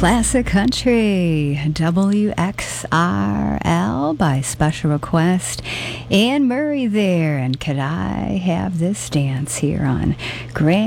Classic Country, WXRL by special request. Anne Murray there, and Could I Have This Dance here on Grand